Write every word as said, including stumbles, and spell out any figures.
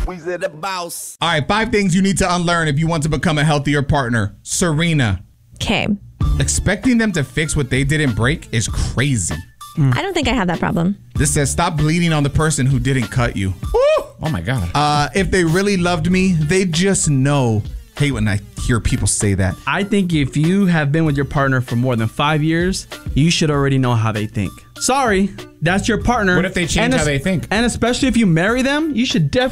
We said the boss. All right, five things you need to unlearn if you want to become a healthier partner. Serena. Okay. Expecting them to fix what they didn't break is crazy. Mm. I don't think I have that problem. This says stop bleeding on the person who didn't cut you. Woo! Oh my God. Uh, if they really loved me, they just know. Hate when I hear people say that. I think if you have been with your partner for more than five years, you should already know how they think. Sorry, that's your partner. What if they change And how es- they think? And especially if you marry them, you should definitely